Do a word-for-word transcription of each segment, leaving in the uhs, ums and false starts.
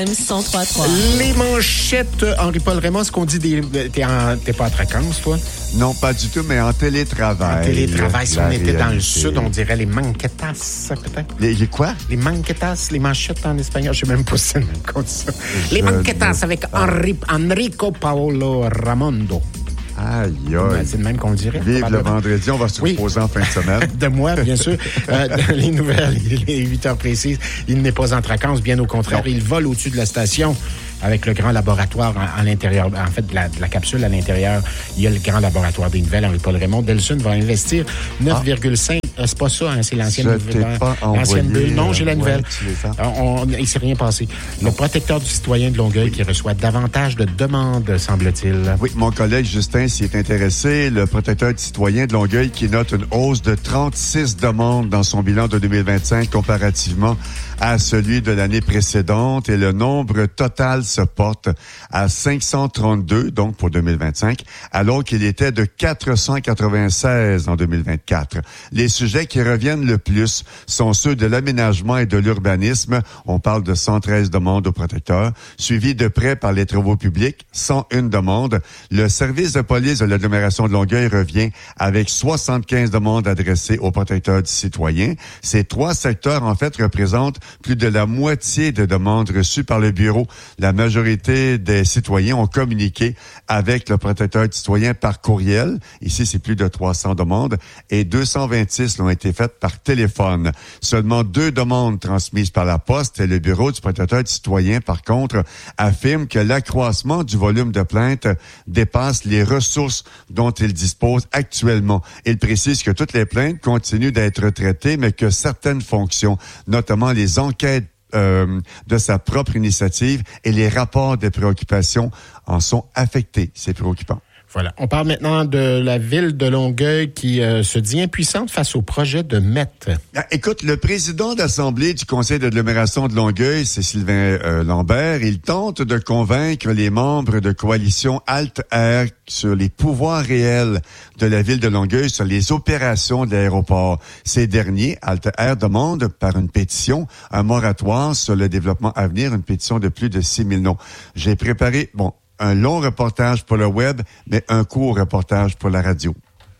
cent trois trois. Les manchettes, Henri-Paul Raymond, est-ce qu'on dit des... T'es, en... T'es pas en vacances, toi? Non, pas du tout, mais en télétravail. En télétravail, si on la était dans le réalité. sud, on dirait les manquetas, peut-être? Les, les quoi? Les manquetas, les manchettes en espagnol, je sais même pas si c'est qu'on dit ça. Je Les manquetas ne- avec Henri... Enrico Paolo Ramondo. Aïe, Ben, aïe. c'est le même qu'on dirait. Vive le probablement. vendredi, on va se Oui. reposer en fin de semaine. De moi, bien sûr. Euh, dans les nouvelles, les huit heures précises, il n'est pas en vacances, bien au contraire. Il vole au-dessus de la station avec le grand laboratoire en, à l'intérieur. En fait, de la, de la capsule à l'intérieur, il y a le grand laboratoire des nouvelles. Henri-Paul Raymond Delsun va investir neuf virgule cinq. Ah. Euh, c'est pas ça, hein, c'est l'ancienne Je nouvelle. t'ai pas L'ancienne envoyé, bulle. Non, j'ai la euh, nouvelle. ouais, tu les as. On, on, il s'est rien passé. Le protecteur du citoyen de Longueuil qui reçoit davantage de demandes, semble-t-il. Oui, mon collègue Justin s'y est intéressé. Le protecteur du citoyen de Longueuil qui note une hausse de trente-six demandes dans son bilan de deux mille vingt-cinq comparativement à celui de l'année précédente. Et le nombre total se porte à cinq cent trente-deux, donc pour deux mille vingt-cinq, alors qu'il était de quatre cent quatre-vingt-seize en deux mille vingt-quatre. Les sujets qui reviennent le plus sont ceux de l'aménagement et de l'urbanisme. On parle de cent treize demandes au protecteur, suivi de près par les travaux publics, cent une demandes. Le service de police de l'agglomération de Longueuil revient avec soixante-quinze demandes adressées au protecteur du citoyen. Ces trois secteurs, en fait, représentent plus de la moitié des demandes reçues par le bureau. La majorité des citoyens ont communiqué avec le protecteur du citoyen par courriel. Ici, c'est plus de trois cents demandes et deux cent vingt-six l'ont été faites par téléphone. Seulement deux demandes transmises par la poste et le bureau du protecteur du citoyen, par contre, affirme que l'accroissement du volume de plaintes dépasse les ressources dont il dispose actuellement. Il précise que toutes les plaintes continuent d'être traitées, mais que certaines fonctions, notamment les enquêtes Euh, de sa propre initiative et les rapports des préoccupations en sont affectés. C'est préoccupant. Voilà. On parle maintenant de la ville de Longueuil qui euh, se dit impuissante face au projet de M E T. Ah, écoute, le président d'Assemblée du Conseil d'agglomération de Longueuil, c'est Sylvain euh, Lambert, il tente de convaincre les membres de coalition Alt-Air sur les pouvoirs réels de la ville de Longueuil sur les opérations de l'aéroport. Ces derniers, Alt-Air, demandent par une pétition un moratoire sur le développement à venir, une pétition de plus de six mille noms. J'ai préparé, bon, un long reportage pour le web, mais un court reportage pour la radio.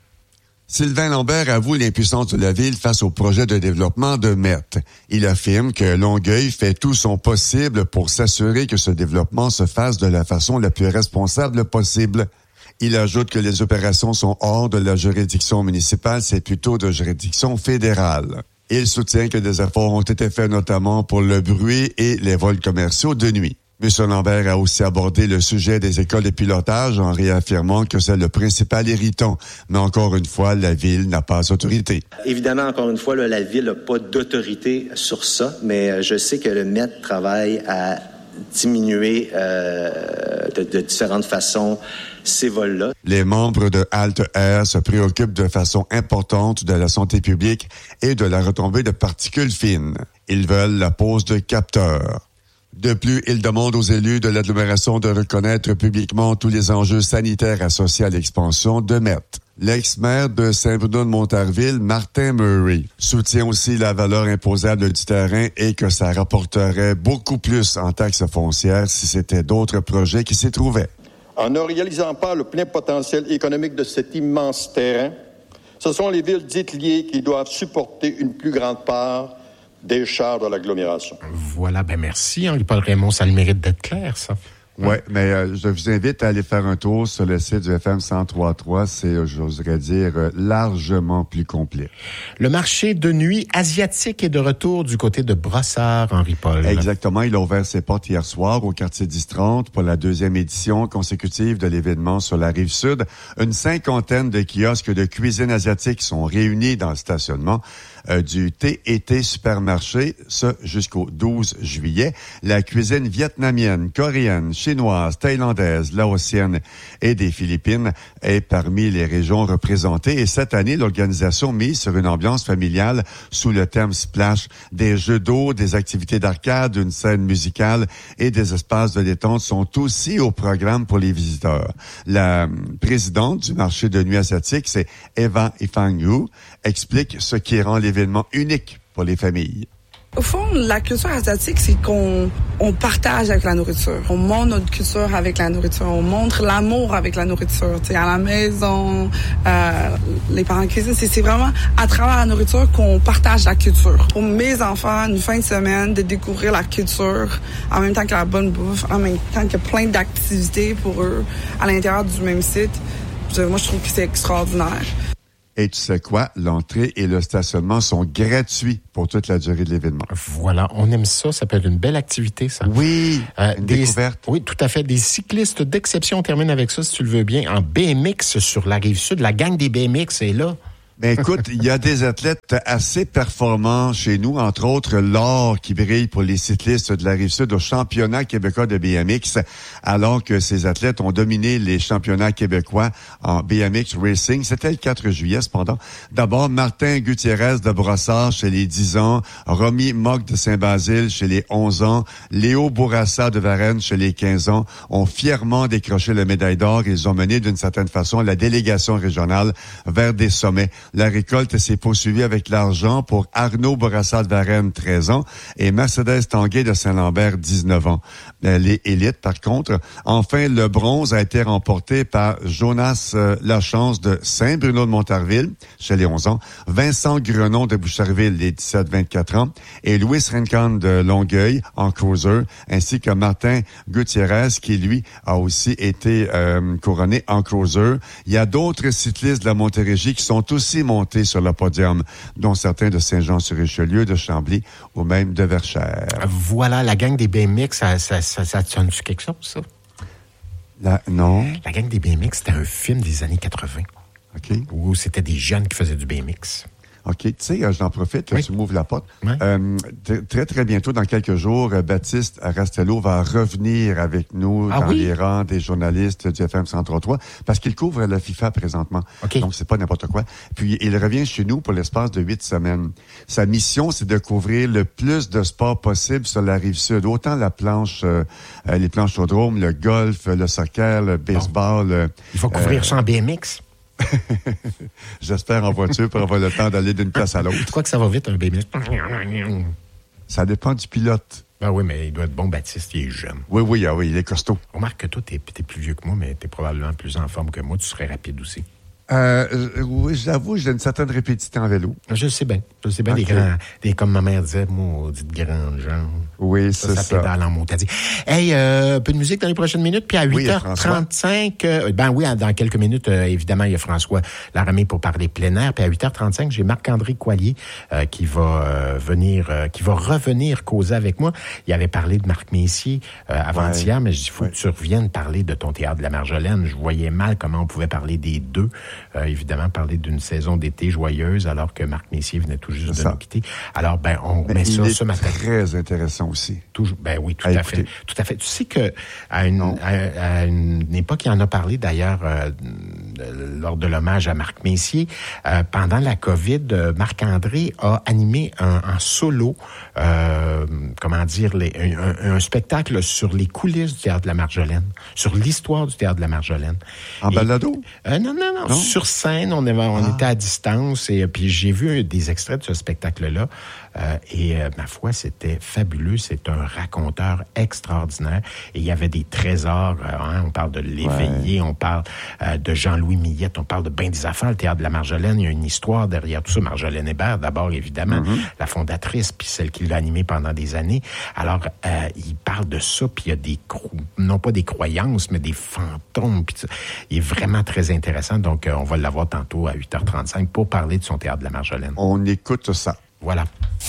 Sylvain Lambert avoue l'impuissance de la ville face au projet de développement de M E T. Il affirme que Longueuil fait tout son possible pour s'assurer que ce développement se fasse de la façon la plus responsable possible. Il ajoute que les opérations sont hors de la juridiction municipale, c'est plutôt de juridiction fédérale. Il soutient que des efforts ont été faits notamment pour le bruit et les vols commerciaux de nuit. M. Lambert a aussi abordé le sujet des écoles de pilotage en réaffirmant que c'est le principal irritant. Mais encore une fois, la Ville n'a pas d'autorité. Évidemment, encore une fois, là, la Ville n'a pas d'autorité sur ça, mais je sais que le M E T travaille à diminuer euh, de, de différentes façons ces vols-là. Les membres de Alt-Air se préoccupent de façon importante de la santé publique et de la retombée de particules fines. Ils veulent la pose de capteurs. De plus, il demande aux élus de l'agglomération de reconnaître publiquement tous les enjeux sanitaires associés à l'expansion de M E T. L'ex-maire de Saint-Bruno-de-Montarville, Martin Murray, soutient aussi la valeur imposable du terrain et que ça rapporterait beaucoup plus en taxes foncières si c'était d'autres projets qui s'y trouvaient. En ne réalisant pas le plein potentiel économique de cet immense terrain, ce sont les villes dites liées qui doivent supporter une plus grande part des charges de l'agglomération. Voilà, ben merci, Henri-Paul Raymond, ça a le mérite d'être clair, ça. Oui, mais euh, je vous invite à aller faire un tour sur le site du F M cent trois trois. C'est, j'oserais dire, euh, largement plus complet. Le marché de nuit asiatique est de retour du côté de Brossard, Henri-Paul. Exactement. Il a ouvert ses portes hier soir au quartier dix trente pour la deuxième édition consécutive de l'événement sur la rive sud. Une cinquantaine de kiosques de cuisine asiatique sont réunis dans le stationnement euh, du T et T Supermarché, ce jusqu'au douze juillet. La cuisine vietnamienne, coréenne, chinoise, thaïlandaise, laotienne et des Philippines est parmi les régions représentées. Et cette année, l'organisation mise sur une ambiance familiale sous le thème Splash, des jeux d'eau, des activités d'arcade, une scène musicale et des espaces de détente sont aussi au programme pour les visiteurs. La présidente du marché de nuit asiatique, c'est Eva Ifang-Yu, explique ce qui rend l'événement unique pour les familles. Au fond, la culture asiatique, c'est qu'on on partage avec la nourriture. On montre notre culture avec la nourriture. On montre l'amour avec la nourriture. Tu sais, à la maison, euh, les parents cuisinent. C'est, c'est vraiment à travers la nourriture qu'on partage la culture. Pour mes enfants, une fin de semaine, de découvrir la culture en même temps que la bonne bouffe, en même temps que plein d'activités pour eux à l'intérieur du même site. Moi, je trouve que c'est extraordinaire. Et tu sais quoi? L'entrée et le stationnement sont gratuits pour toute la durée de l'événement. Voilà, on aime ça. Ça peut être une belle activité, ça. Oui, euh, une des, découverte. Oui, tout à fait. Des cyclistes d'exception, on termine avec ça, si tu le veux bien, en B M X sur la Rive-Sud. La gang des B M X est là. Ben écoute, il y a des athlètes assez performants chez nous, entre autres l'or qui brille pour les cyclistes de la Rive-Sud au championnat québécois de B M X, alors que ces athlètes ont dominé les championnats québécois en B M X Racing. C'était le quatre juillet, cependant. D'abord, Martin Gutiérrez de Brossard chez les dix ans, Romy Mock de Saint-Basile chez les onze ans, Léo Bourassa de Varennes chez les quinze ans ont fièrement décroché la médaille d'or. Ils ont mené d'une certaine façon la délégation régionale vers des sommets. La récolte s'est poursuivie avec l'argent pour Arnaud Bourassa de Varennes, treize ans, et Mercedes Tanguay de Saint-Lambert, dix-neuf ans. Les élites, par contre. Enfin, le bronze a été remporté par Jonas euh, Lachance de Saint-Bruno-de-Montarville, chez les onze ans, Vincent Grenon de Boucherville, les dix-sept vingt-quatre ans, et Louis Rencan de Longueuil, en cruiser, ainsi que Martin Gutiérrez, qui, lui, a aussi été euh, couronné en cruiser. Il y a d'autres cyclistes de la Montérégie qui sont aussi montés sur le podium, dont certains de Saint-Jean-sur-Richelieu, de Chambly ou même de Verchères. Voilà, la gang des B M X, ça, ça, ça, ça te sonne-tu quelque chose, ça? La, non. La gang des B M X, c'était un film des années quatre-vingt. OK. Où c'était des jeunes qui faisaient du B M X. OK. Tu sais, j'en profite, oui. Tu m'ouvres la porte. Oui. Euh, t- très, très bientôt, dans quelques jours, Baptiste Rastello va revenir avec nous ah, dans oui? les rangs des journalistes du F M cent trente-trois parce qu'il couvre la FIFA présentement. Okay. Donc, c'est pas n'importe quoi. Puis, il revient chez nous pour l'espace de huit semaines. Sa mission, c'est de couvrir le plus de sports possible sur la Rive-Sud. Autant la planche, euh, les planches chaudrômes, le golf, le soccer, le baseball. Bon. Il va couvrir euh, ça en B M X? J'espère en voiture pour avoir le temps d'aller d'une place à l'autre. Tu crois que ça va vite, un B M X? Ça dépend du pilote. Ben oui, mais il doit être bon, Baptiste, il est jeune. Oui, oui, ah oui, il est costaud. Remarque que toi, t'es, t'es plus vieux que moi, mais t'es probablement plus en forme que moi. Tu serais rapide aussi. Euh, oui, j'avoue, j'ai une certaine répétition en vélo. Je sais bien. Je sais bien, okay. des grands, des, comme ma mère disait, maudite grande jambes. Oui, ça, c'est ça. ça. Ça pédale en mot. T'as dit, hey, euh, un peu de musique dans les prochaines minutes, puis à huit heures trente-cinq, oui, euh, ben oui, dans quelques minutes, euh, évidemment, il y a François Laramie pour parler plein air, puis à huit heures trente-cinq, j'ai Marc-André Coilier euh, qui va euh, venir, euh, qui va revenir causer avec moi. Il avait parlé de Marc Messier euh, avant-hier, ouais. mais je dis, il faut ouais. que tu reviennes parler de ton théâtre de la Marjolaine. Je voyais mal comment on pouvait parler des deux, euh, évidemment, parler d'une saison d'été joyeuse alors que Marc Messier venait tout juste c'est de ça. nous quitter. Alors, ben, on Mais met il ça est ce matin. Très intéressant aussi. Toujours, ben oui, tout à, à fait. Tout à fait. Tu sais que à une, à, à une époque, il en a parlé d'ailleurs euh, lors de l'hommage à Marc Messier. Euh, pendant la COVID, euh, Marc-André a animé un, un solo, euh, comment dire, les, un, un spectacle sur les coulisses du théâtre de la Marjolaine, sur l'histoire du théâtre de la Marjolaine. En et, balado? Euh, non, non, non, non. Sur scène, on, est, on ah. était à distance et puis j'ai vu des extraits de ce spectacle-là. Euh, et euh, ma foi, c'était fabuleux. C'est un raconteur extraordinaire. Et il y avait des trésors. Euh, hein, on parle de l'Éveillé, ouais. on parle euh, de Jean-Louis Millette, on parle de ben des affaires. Le théâtre de la Marjolaine, il y a une histoire derrière tout ça. Marjolaine Hébert, d'abord, évidemment, mm-hmm. la fondatrice, puis celle qui l'a animée pendant des années. Alors, euh, il parle de ça, puis il y a des, cro- non pas des croyances, mais des fantômes. Puis il est vraiment très intéressant. Donc, euh, on va l'avoir tantôt à huit heures trente-cinq pour parler de son théâtre de la Marjolaine. On écoute ça. Voilà.